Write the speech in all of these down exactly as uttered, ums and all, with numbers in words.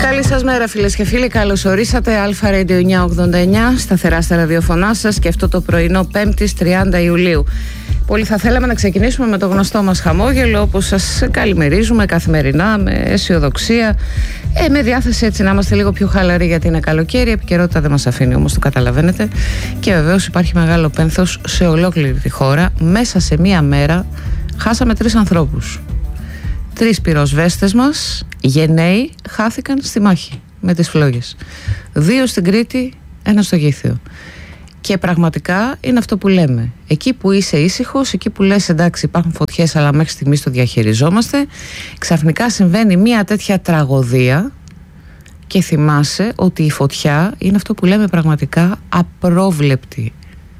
Καλή σας μέρα φίλες και φίλοι, καλώς ορίσατε. Αλφα Radio εννιακόσια ογδόντα εννιά, σταθερά στα ραδιοφωνά σας και αυτό το πρωινό Πέμπτης τριάντα Ιουλίου. Πολύ θα θέλαμε να ξεκινήσουμε με το γνωστό μας χαμόγελο, όπως σας καλημερίζουμε καθημερινά, με αισιοδοξία, ε, με διάθεση έτσι να είμαστε λίγο πιο χαλαροί γιατί είναι καλοκαίρι. Η επικαιρότητα δεν μας αφήνει όμως, το καταλαβαίνετε. Και βεβαίως υπάρχει μεγάλο πένθος σε ολόκληρη τη χώρα. Μέσα σε μία μέρα χάσαμε τρεις ανθρώπους. Τρεις πυροσβέστες μας, γενναίοι, χάθηκαν στη μάχη με τις φλόγες. Δύο στην Κρήτη, ένα στο Γήθιο. Και πραγματικά είναι αυτό που λέμε. Εκεί που είσαι ήσυχος, εκεί που λες εντάξει υπάρχουν φωτιές αλλά μέχρι στιγμής το διαχειριζόμαστε, ξαφνικά συμβαίνει μια τέτοια τραγωδία και θυμάσαι ότι η φωτιά είναι αυτό που λέμε πραγματικά απρόβλεπτη.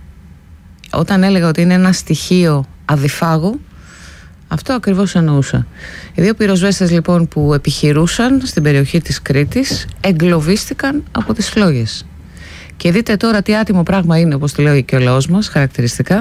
Όταν έλεγα ότι είναι ένα στοιχείο αδιφάγου, αυτό ακριβώς εννοούσα. Οι δύο πυροσβέστες λοιπόν που επιχειρούσαν στην περιοχή της Κρήτης εγκλωβίστηκαν από τις φλόγες. Και δείτε τώρα τι άτιμο πράγμα είναι, όπως το λέει και ο λαός μας, χαρακτηριστικά,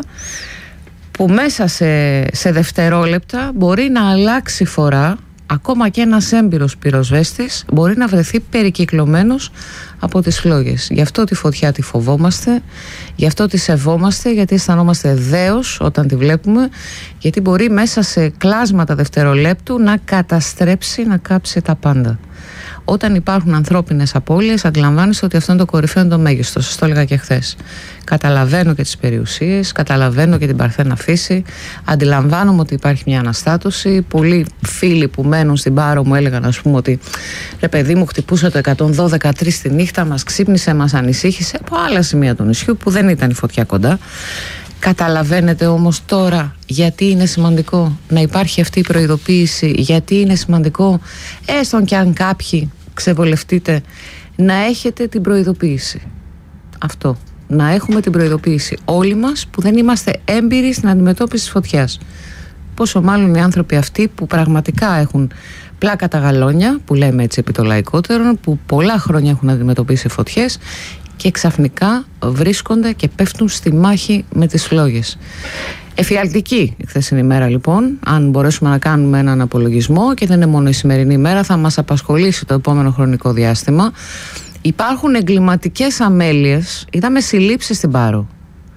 που μέσα σε, σε δευτερόλεπτα μπορεί να αλλάξει φορά. Ακόμα και ένας έμπειρος πυροσβέστης μπορεί να βρεθεί περικυκλωμένος από τις φλόγες. Γι' αυτό τη φωτιά τη φοβόμαστε, γι' αυτό τη σεβόμαστε, γιατί αισθανόμαστε δέος όταν τη βλέπουμε, γιατί μπορεί μέσα σε κλάσματα δευτερολέπτου να καταστρέψει, να κάψει τα πάντα. Όταν υπάρχουν ανθρώπινες απώλειες, αντιλαμβάνεσαι ότι αυτό είναι το κορυφαίο, είναι το μέγιστο. Σας το έλεγα και χθες. Καταλαβαίνω και τις περιουσίες, καταλαβαίνω και την παρθένα φύση, αντιλαμβάνομαι ότι υπάρχει μια αναστάτωση. Πολλοί φίλοι που μένουν στην Πάρο μου έλεγαν, ας πούμε, ότι ρε παιδί μου, χτυπούσε το εκατόν δώδεκα τρεις τη νύχτα, μας ξύπνησε, μας ανησύχησε, από άλλα σημεία του νησιού που δεν ήταν η φωτιά κοντά. Καταλαβαίνετε όμως τώρα γιατί είναι σημαντικό να υπάρχει αυτή η προειδοποίηση, γιατί είναι σημαντικό, έστω και αν κάποιοι ξεβολευτείτε, να έχετε την προειδοποίηση. Αυτό, να έχουμε την προειδοποίηση όλοι μας που δεν είμαστε έμπειροι στην αντιμετώπιση της φωτιάς. Πόσο μάλλον οι άνθρωποι αυτοί που πραγματικά έχουν πλάκα τα γαλόνια, που λέμε έτσι επί το λαϊκότερο, που πολλά χρόνια έχουν αντιμετωπίσει φωτιές και ξαφνικά βρίσκονται και πέφτουν στη μάχη με τις φλόγες. Εφιαλτική η χθεσινή μέρα λοιπόν, αν μπορέσουμε να κάνουμε έναν απολογισμό, και δεν είναι μόνο η σημερινή ημέρα, θα μας απασχολήσει το επόμενο χρονικό διάστημα. Υπάρχουν εγκληματικές αμέλειες, είδαμε συλλήψεις στην Πάρο.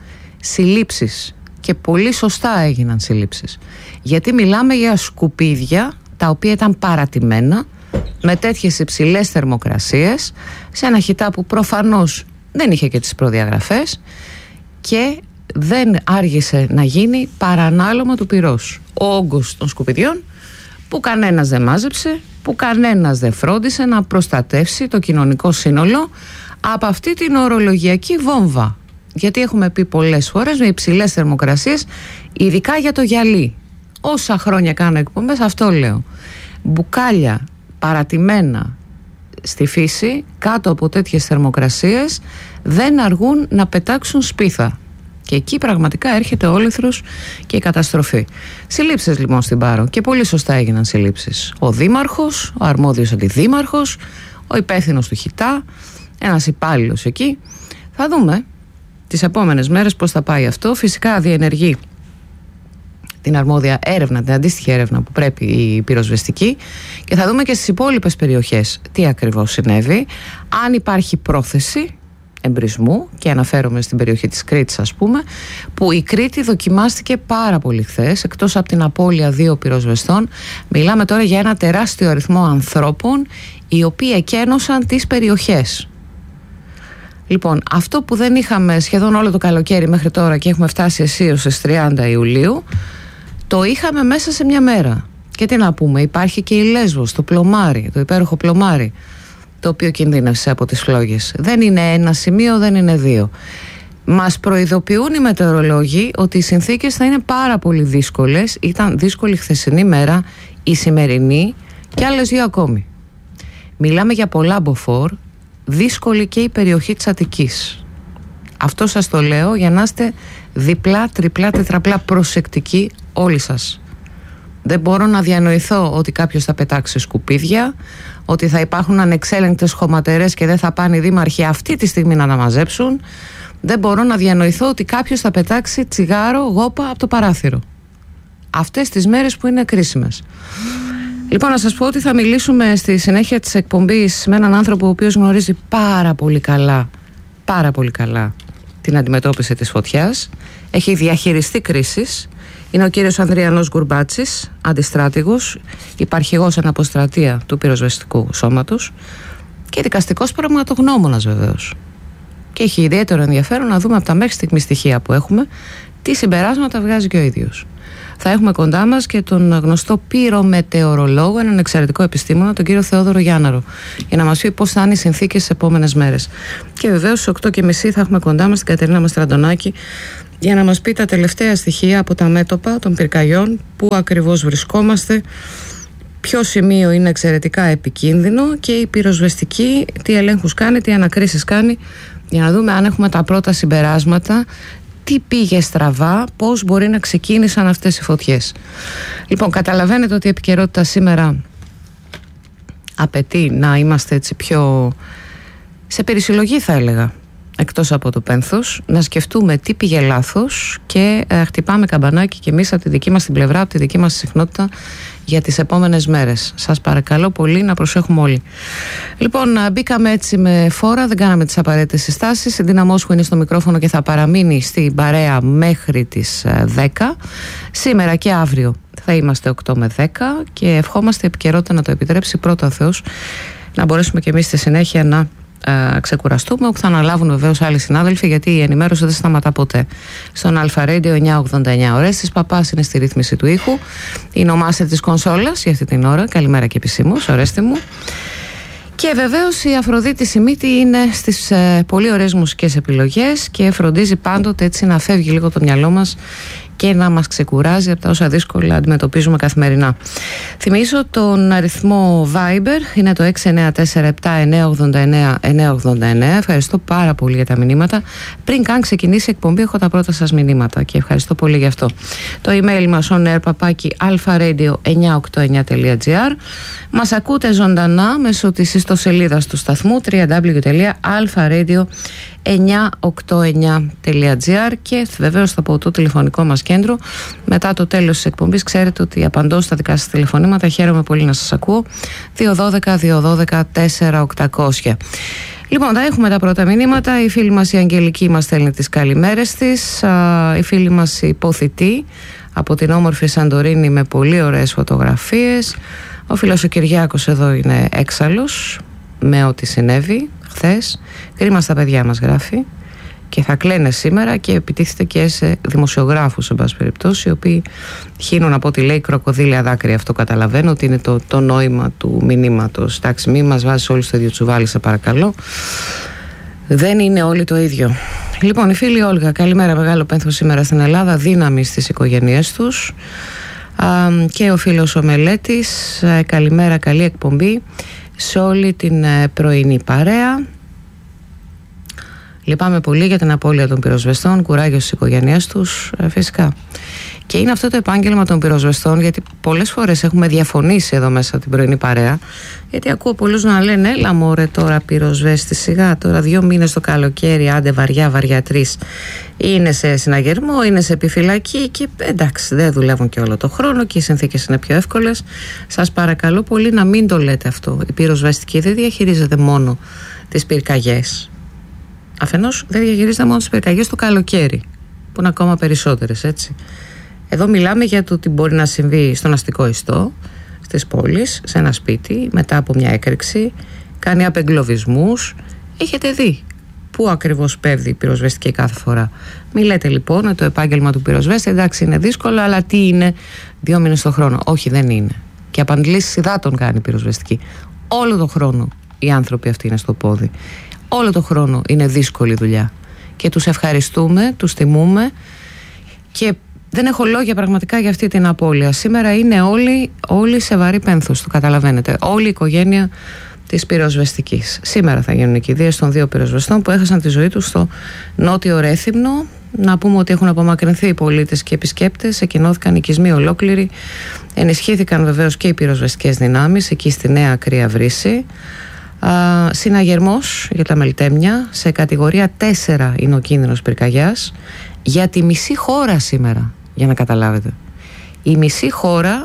Συλλήψεις, και πολύ σωστά έγιναν συλλήψεις. Γιατί μιλάμε για σκουπίδια τα οποία ήταν παρατημένα, με τέτοιες υψηλές θερμοκρασίες, σε ένα χιτά που προφανώς δεν είχε και τις προδιαγραφές και δεν άργησε να γίνει παρανάλωμα του πυρός. Ο όγκος των σκουπιδιών που κανένας δεν μάζεψε, που κανένας δεν φρόντισε να προστατεύσει το κοινωνικό σύνολο από αυτή την ορολογιακή βόμβα. Γιατί έχουμε πει πολλές φορές, με υψηλές θερμοκρασίες, ειδικά για το γυαλί. Όσα χρόνια κάνω εκπομπές, αυτό λέω. Μπουκάλια παρατημένα στη φύση κάτω από τέτοιες θερμοκρασίες δεν αργούν να πετάξουν σπίθα, και εκεί πραγματικά έρχεται όλεθρος και η καταστροφή. Συλλήψεις λοιπόν στην Πάρο, και πολύ σωστά έγιναν συλλήψεις. Ο δήμαρχος, ο αρμόδιος αντιδήμαρχος, ο υπεύθυνος του χιτά, ένας υπάλληλος εκεί. Θα δούμε τις επόμενες μέρες πώς θα πάει αυτό. Φυσικά διενεργεί την αρμόδια έρευνα, την αντίστοιχη έρευνα που πρέπει η πυροσβεστική, και θα δούμε και στις υπόλοιπες περιοχές τι ακριβώς συνέβη, αν υπάρχει πρόθεση εμπρισμού, και αναφέρομαι στην περιοχή της Κρήτης ας πούμε, που η Κρήτη δοκιμάστηκε πάρα πολύ χθες, εκτός από την απώλεια δύο πυροσβεστών. Μιλάμε τώρα για ένα τεράστιο αριθμό ανθρώπων οι οποίοι εκένωσαν τις περιοχές. Λοιπόν, αυτό που δεν είχαμε σχεδόν όλο το καλοκαίρι μέχρι τώρα και έχουμε φτάσει αισίως στις τριάντα Ιουλίου, το είχαμε μέσα σε μια μέρα. Και τι να πούμε, υπάρχει και η Λέσβος, το πλωμάρι, το υπέροχο πλωμάρι, το οποίο κινδύνευσε από τις φλόγες. Δεν είναι ένα σημείο, δεν είναι δύο. Μας προειδοποιούν οι μετεωρολόγοι ότι οι συνθήκες θα είναι πάρα πολύ δύσκολες. Ήταν δύσκολη χθεσινή μέρα, η σημερινή και άλλες δύο ακόμη. Μιλάμε για πολλά μποφόρ, δύσκολη και η περιοχή της Αττικής. Αυτό σας το λέω για να είστε διπλά, τριπλά, τετραπλά προσεκτικοί όλοι σας. Δεν μπορώ να διανοηθώ ότι κάποιος θα πετάξει σκουπίδια, ότι θα υπάρχουν ανεξέλεγκτες χωματερές και δεν θα πάνε οι δήμαρχοι αυτή τη στιγμή να τα μαζέψουν. Δεν μπορώ να διανοηθώ ότι κάποιος θα πετάξει τσιγάρο, γόπα από το παράθυρο. Αυτές τις μέρες που είναι κρίσιμες. Λοιπόν, να σας πω ότι θα μιλήσουμε στη συνέχεια της εκπομπής με έναν άνθρωπο ο οποίος γνωρίζει πάρα πολύ καλά, πάρα πολύ καλά την αντιμετώπιση της φωτιάς. Έχει διαχειριστεί κρίσεις. Είναι ο κύριος Ανδριανός Γκουρμπάτσης, αντιστράτηγος, υπαρχηγός αναποστρατεία του πυροσβεστικού σώματος και δικαστικός πραγματογνώμονας βεβαίως. Και έχει ιδιαίτερο ενδιαφέρον να δούμε από τα μέχρι στιγμή στοιχεία που έχουμε τι συμπεράσματα βγάζει και ο ίδιος. Θα έχουμε κοντά μας και τον γνωστό πυρομετεωρολόγο, έναν εξαιρετικό επιστήμονα, τον κύριο Θεόδωρο Γιάνναρο, για να μας πει πώς θα είναι οι συνθήκες στις επόμενες μέρες. Και βεβαίως στις οκτώ και μισή θα έχουμε κοντά μας την Κατερίνα Μαστραντονάκη για να μας πει τα τελευταία στοιχεία από τα μέτωπα των πυρκαγιών, πού ακριβώς βρισκόμαστε, ποιο σημείο είναι εξαιρετικά επικίνδυνο και η πυροσβεστική τι ελέγχους κάνει, τι ανακρίσεις κάνει, για να δούμε αν έχουμε τα πρώτα συμπεράσματα, τι πήγε στραβά, πώς μπορεί να ξεκίνησαν αυτές οι φωτιές. Λοιπόν, καταλαβαίνετε ότι η επικαιρότητα σήμερα απαιτεί να είμαστε έτσι πιο σε περισυλλογή, θα έλεγα, εκτός από το πένθος, να σκεφτούμε τι πήγε λάθος και ε, χτυπάμε καμπανάκι και εμείς από τη δική μας την πλευρά, από τη δική μας συχνότητα για τις επόμενες μέρες. Σας παρακαλώ πολύ να προσέχουμε όλοι. Λοιπόν, μπήκαμε έτσι με φόρα, δεν κάναμε τις απαραίτητες συστάσεις. Η Ντίνα Μόσχου είναι στο μικρόφωνο και θα παραμείνει στην παρέα μέχρι τις δέκα. Σήμερα και αύριο θα είμαστε οκτώ με δέκα και ευχόμαστε η επικαιρότητα να το επιτρέψει πρώτα ο Θεός, να μπορέσουμε και εμείς στη συνέχεια να Uh, ξεκουραστούμε, όπου θα αναλάβουν βεβαίως άλλοι συνάδελφοι, γιατί η ενημέρωση δεν σταματά ποτέ. Στον Αλφα Radio εννιακόσια ογδόντα εννιά. Ο Ρέστης Παπάς είναι στη ρύθμιση του ήχου. Είναι ο μάστερ της κονσόλας για αυτή την ώρα. Καλημέρα και επισήμως, ο Ρέστη μου. Και βεβαίως η Αφροδίτη Σιμίτη είναι στις ε, πολύ ωραίες μουσικές επιλογές και φροντίζει πάντοτε έτσι να φεύγει λίγο το μυαλό μας και να μας ξεκουράζει από τα όσα δύσκολα αντιμετωπίζουμε καθημερινά. Θυμίζω τον αριθμό Viber, είναι το έξι εννιά τέσσερα επτά εννιά ογδόντα εννιά εννιά ογδόντα εννιά. Ευχαριστώ πάρα πολύ για τα μηνύματα. Πριν καν ξεκινήσει η εκπομπή έχω τα πρώτα σας μηνύματα και ευχαριστώ πολύ γι' αυτό. Το email μας on air παπάκι αλφα-radio εννιακόσια ογδόντα εννιά τελεία τζι άρ. Μας ακούτε ζωντανά μέσω της ιστοσελίδας του σταθμού double-u double-u double-u τελεία αλφα radio εννιακόσια ογδόντα εννιά τελεία τζι άρ και βεβαίως θα πω το τηλεφωνικό μας κέντρο. Μετά το τέλος της εκπομπής ξέρετε ότι απαντώ στα δικά σας τηλεφωνήματα. Χαίρομαι πολύ να σας ακούω. δύο ένα δύο δύο ένα δύο τέσσερα οκτακόσια. Λοιπόν, θα έχουμε τα πρώτα μηνύματα. Η φίλη μας η Αγγελική μας στέλνει τις καλημέρες της. Η φίλη μας η Υποθητή από την όμορφη Σαντορίνη με πολύ ωραίες φωτογραφίες. Ο φίλος ο Κυριάκος εδώ είναι έξαλλος με ό,τι συνέβη χθες. Κρίμα στα παιδιά μας, γράφει, και θα κλαίνε σήμερα, και επιτίθεται και σε δημοσιογράφους, εν πάση περιπτώσει, οι οποίοι χύνουν από ό,τι λέει κροκοδίλια δάκρυα. Αυτό καταλαβαίνω ότι είναι το, το νόημα του μηνύματος. Εντάξει, μην μας βάζεις όλοι στο ίδιο τσουβάλι, σε παρακαλώ. Δεν είναι όλοι το ίδιο. Λοιπόν, η φίλη Όλγα, καλημέρα. Μεγάλο πένθος σήμερα στην Ελλάδα. Δύναμη στις οικογένειές τους. Α, και ο φίλος ο Μελέτης, καλημέρα, καλή εκπομπή σε όλη την πρωινή παρέα. Λυπάμαι πολύ για την απώλεια των πυροσβεστών, κουράγιο στις οικογένειές τους, φυσικά. Και είναι αυτό το επάγγελμα των πυροσβεστών, γιατί πολλές φορές έχουμε διαφωνήσει εδώ μέσα την πρωινή παρέα, γιατί ακούω πολλούς να λένε έλα μωρέ τώρα πυροσβέστη, σιγά τώρα δύο μήνες το καλοκαίρι, άντε βαριά βαριά τρεις, είναι σε συναγερμό, είναι σε επιφυλακή και εντάξει δεν δουλεύουν και όλο το χρόνο και οι συνθήκες είναι πιο εύκολες. Σας παρακαλώ πολύ να μην το λέτε αυτό. Η πυροσβεστική δεν διαχειρίζεται μόνο τις πυρκαγιές. Αφενός δεν διαχειρίζεται μόνο τις πυρκαγιές το καλοκαίρι, που είναι ακόμα περισσότερες, έτσι. Εδώ μιλάμε για το τι μπορεί να συμβεί στον αστικό ιστό, στις πόλεις, σε ένα σπίτι, μετά από μια έκρηξη, κάνει απεγκλωβισμούς. Έχετε δει πού ακριβώς πέφτει η πυροσβεστική κάθε φορά. Μη λέτε λοιπόν ότι το επάγγελμα του πυροσβέστη, εντάξει είναι δύσκολο, αλλά τι είναι δύο μήνες το χρόνο. Όχι, δεν είναι. Και απαντλήσεις υδάτων κάνει η πυροσβεστική. Όλο το χρόνο οι άνθρωποι αυτοί είναι στο πόδι. Όλο το χρόνο είναι δύσκολη δουλειά. Και τους ευχαριστούμε, τους τιμούμε και δεν έχω λόγια πραγματικά για αυτή την απώλεια. Σήμερα είναι όλοι, όλοι σε βαρύ πένθος, το καταλαβαίνετε. Όλη η οικογένεια της πυροσβεστικής. Σήμερα θα γίνουν οι κηδείες των δύο πυροσβεστών που έχασαν τη ζωή τους στο νότιο Ρέθυμνο. Να πούμε ότι έχουν απομακρυνθεί οι πολίτες και οι επισκέπτες, εκκοινώθηκαν οικισμοί ολόκληροι. Ενισχύθηκαν βεβαίως και οι πυροσβεστικές δυνάμεις εκεί στη Νέα Ακραία Βρύση. Uh, συναγερμός για τα Μελτέμια, σε κατηγορία τέσσερα είναι ο κίνδυνος πυρκαγιάς για τη μισή χώρα σήμερα, για να καταλάβετε. Η μισή χώρα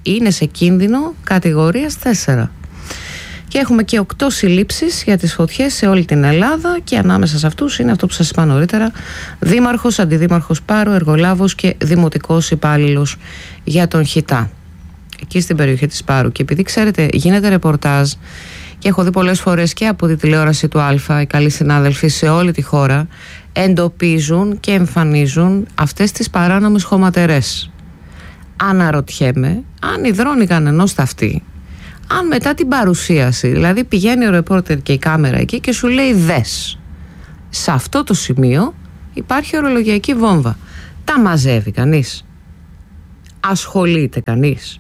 είναι σε κίνδυνο κατηγορίας τέσσερα. Και έχουμε και οκτώ συλλήψεις για τις φωτιές σε όλη την Ελλάδα και ανάμεσα σε αυτούς είναι αυτό που σας είπα νωρίτερα, δήμαρχος, αντιδήμαρχος Πάρου, εργολάβος και δημοτικός υπάλληλος για τον Χιτά, εκεί στην περιοχή της Πάρου. Και επειδή ξέρετε γίνεται ρεπορτάζ και έχω δει πολλές φορές και από τη τηλεόραση του Α, οι καλοί συνάδελφοι σε όλη τη χώρα εντοπίζουν και εμφανίζουν αυτές τις παράνομες χωματερές. Αναρωτιέμαι αν υδρώνει κανενός ταυτί, αν μετά την παρουσίαση, δηλαδή πηγαίνει ο ρεπόρτερ και η κάμερα εκεί και σου λέει δες, σε αυτό το σημείο υπάρχει ορολογιακή βόμβα, τα μαζεύει κανείς, ασχολείται κανείς?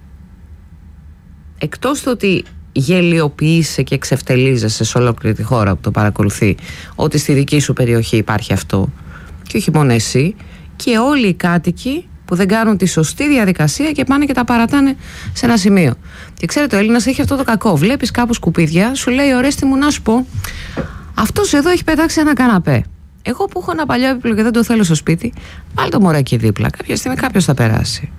Εκτός του ότι γελιοποιείσαι και εξευτελίζεσαι σε ολόκληρη τη χώρα που το παρακολουθεί ότι στη δική σου περιοχή υπάρχει αυτό, και όχι μόνο εσύ, και όλοι οι κάτοικοι που δεν κάνουν τη σωστή διαδικασία και πάνε και τα παρατάνε σε ένα σημείο. Και ξέρετε, ο Έλληνας έχει αυτό το κακό. Βλέπεις κάπου σκουπίδια, σου λέει Ορέστη μου, να σου πω, αυτός εδώ έχει πετάξει ένα καναπέ. Εγώ που έχω ένα παλιό έπιπλο και δεν το θέλω στο σπίτι, βάλει το μωράκι δίπλα. Κάποια στιγμή κάποιος θα περάσει.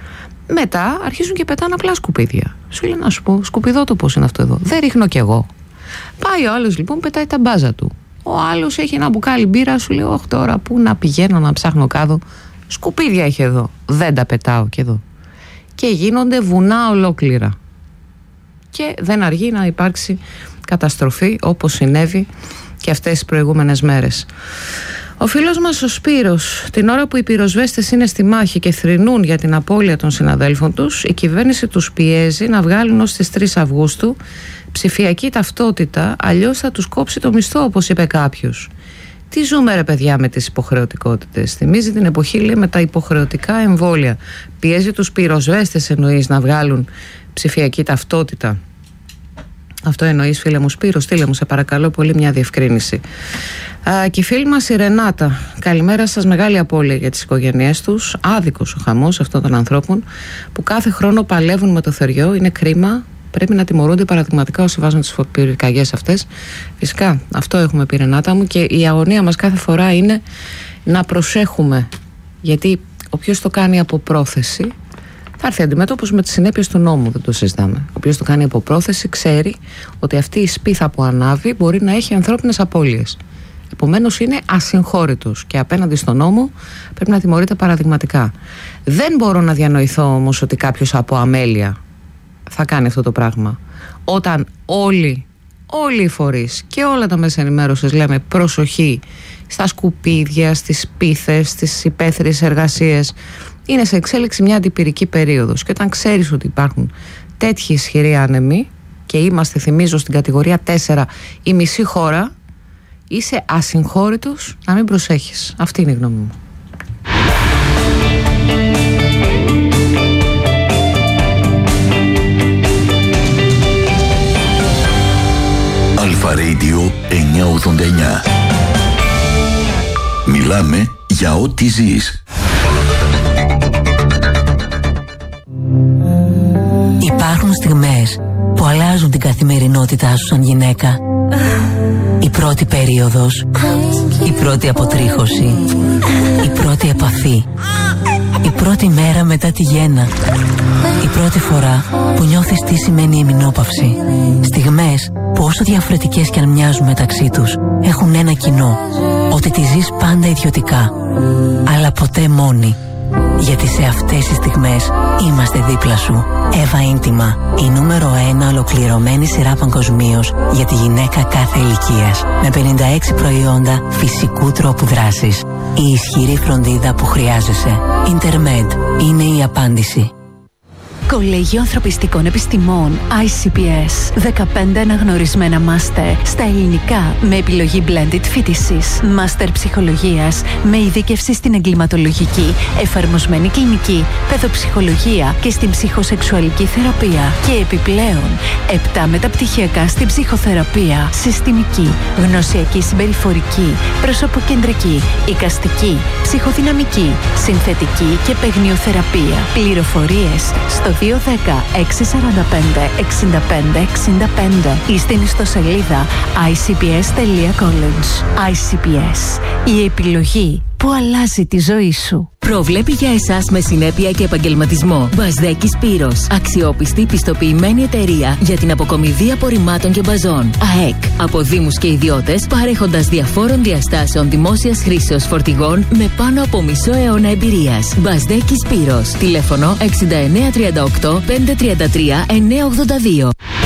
Μετά αρχίζουν και πετάνε απλά σκουπίδια. Σου λέει να σου πω, σκουπιδότοπος είναι αυτό εδώ. Δεν ρίχνω κι εγώ. Πάει ο άλλος λοιπόν, πετάει τα μπάζα του. Ο άλλος έχει ένα μπουκάλι μπύρα, σου λέει, όχι τώρα πού να πηγαίνω να ψάχνω κάδο. Σκουπίδια έχει εδώ. Δεν τα πετάω και εδώ. Και γίνονται βουνά ολόκληρα. Και δεν αργεί να υπάρξει καταστροφή όπως συνέβη και αυτές τις προηγούμενες μέρες. Ο φίλος μας ο Σπύρος, την ώρα που οι πυροσβέστες είναι στη μάχη και θρηνούν για την απώλεια των συναδέλφων τους, η κυβέρνηση τους πιέζει να βγάλουν ως τις τρεις Αυγούστου ψηφιακή ταυτότητα, αλλιώς θα τους κόψει το μισθό, όπως είπε κάποιος. Τι ζούμε ρε παιδιά με τις υποχρεωτικότητες? Θυμίζει την εποχή, λέει, με τα υποχρεωτικά εμβόλια. Πιέζει τους πυροσβέστες, εννοείς, να βγάλουν ψηφιακή ταυτότητα? Αυτό εννοείς, φίλε μου Σπύρο? Στείλε μου σε παρακαλώ πολύ μια διευκρίνηση. Α, και η φίλη μας η Ρενάτα, καλημέρα σας, μεγάλη απώλεια για τις οικογένειές τους. Άδικος ο χαμός αυτών των ανθρώπων που κάθε χρόνο παλεύουν με το θεριό. Είναι κρίμα, πρέπει να τιμωρούνται παραδειγματικά όσοι βάζουν τις πυρκαγιές αυτές. Φυσικά αυτό έχουμε πει, Ρενάτα μου, και η αγωνία μας κάθε φορά είναι να προσέχουμε, γιατί όποιος το κάνει από πρόθεση θα έρθει αντιμέτωπος με τις συνέπειες του νόμου, δεν το συζητάμε. Όποιος το κάνει από πρόθεση ξέρει ότι αυτή η σπίθα που ανάβει μπορεί να έχει ανθρώπινες απώλειες. Επομένως είναι ασυγχώρητος και απέναντι στον νόμο πρέπει να τιμωρείται παραδειγματικά. Δεν μπορώ να διανοηθώ όμως ότι κάποιος από αμέλεια θα κάνει αυτό το πράγμα. Όταν όλοι, όλοι οι φορείς και όλα τα μέσα ενημέρωσης λέμε προσοχή στα σκουπίδια, στις πίθες, στις υπαίθριες εργασίες, είναι σε εξέλιξη μια αντιπυρική περίοδος. Και όταν ξέρεις ότι υπάρχουν τέτοιοι ισχυροί άνεμοι και είμαστε, θυμίζω, στην κατηγορία τέσσερα η μισή χώρα, είσαι ασυγχώρητος να μην προσέχεις. Αυτή είναι η γνώμη μου. Αλφα Radio εννιακόσια ογδόντα εννιά. Μιλάμε για ό,τι ζεις. Υπάρχουν στιγμές που αλλάζουν την καθημερινότητά σου σαν γυναίκα. Η πρώτη περίοδος, η πρώτη αποτρίχωση, η πρώτη επαφή, η πρώτη μέρα μετά τη γέννα, η πρώτη φορά που νιώθεις τι σημαίνει η εμεινόπαυση. Στιγμές που όσο διαφορετικές κι αν μοιάζουν μεταξύ τους, έχουν ένα κοινό, ότι τη ζεις πάντα ιδιωτικά, αλλά ποτέ μόνη. Γιατί σε αυτές τις στιγμές είμαστε δίπλα σου. Εύα Ίντιμα, η νούμερο ένα ολοκληρωμένη σειρά παγκοσμίως για τη γυναίκα κάθε ηλικίας. Με πενήντα έξι προϊόντα φυσικού τρόπου δράσης. Η ισχυρή φροντίδα που χρειάζεσαι. Intermed είναι η απάντηση. Κολέγιο Ανθρωπιστικών Επιστημών άι σι πι ες. δεκαπέντε αναγνωρισμένα μάστερ στα ελληνικά με επιλογή blended φοιτησης. Μάστερ ψυχολογίας με ειδίκευση στην εγκληματολογική, εφαρμοσμένη κλινική, παιδοψυχολογία και στην ψυχοσεξουαλική θεραπεία. Και επιπλέον επτά μεταπτυχιακά στην ψυχοθεραπεία, συστημική, γνωσιακή συμπεριφορική, προσωποκεντρική, εικαστική, ψυχοδυναμική, συνθετική και παιγνιοθεραπεία. Πληροφορίες στο δύο ένα μηδέν έξι τέσσερα πέντε έξι πέντε έξι πέντε ή στην ιστοσελίδα άι σι πι ες τελεία college. άι σι πι ες. Η επιλογή που αλλάζει τη ζωή σου. Προβλέπει για εσάς με συνέπεια και επαγγελματισμό. Μπασδέκη Σπύρος. Αξιόπιστη, πιστοποιημένη εταιρεία για την αποκομιδή απορριμμάτων και μπαζών. ΑΕΚ. Από δήμους και ιδιώτες, παρέχοντας διαφόρων διαστάσεων δημόσιας χρήσεως φορτηγών με πάνω από μισό αιώνα εμπειρίας. Μπασδέκη Σπύρος. Τηλέφωνο εξήντα εννέα τριάντα οκτώ πεντακόσια τριάντα τρία εννιακόσια ογδόντα δύο.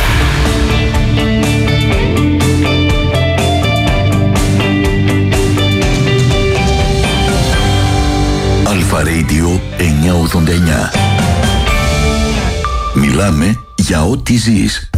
Αλφα Radio εννιακόσια ογδόντα εννιά. Μιλάμε για ό,τι ζεις.